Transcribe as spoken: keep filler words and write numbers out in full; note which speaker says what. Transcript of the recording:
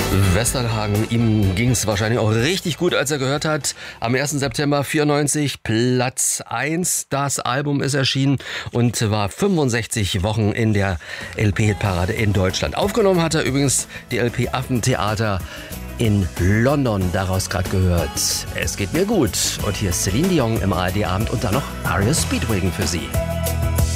Speaker 1: Westerhagen, ihm ging es wahrscheinlich auch richtig gut, als er gehört hat. Am ersten September vierundneunzig, Platz eins. Das Album ist erschienen und war fünfundsechzig Wochen in der L P-Parade in Deutschland. Aufgenommen hat er übrigens die L P Affentheater in London, daraus gerade gehört. Es geht mir gut. Und hier ist Celine Dion im A R D-Abend und dann noch Aria Speedwagon für Sie.